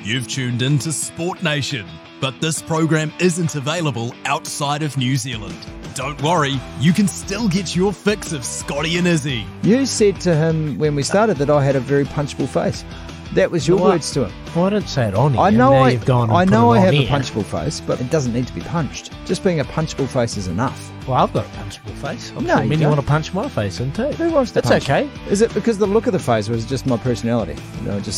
You've tuned in to Sport Nation, but this program isn't available outside of New Zealand. Don't worry, you can still get your fix of Scotty and Izzy. You said to him when we started that I had a very punchable face. That was your words to him. Well, I didn't say it on here. I know now I you've gone and I put know it I on have a here. punchable face, but it doesn't need to be punched. Just being a punchable face is enough. Well, I've got a punchable face. I'm No, sure you many don't. want to punch my face in too. Who wants to That's punch? okay. Is it because the look of the face was just my personality? You know, just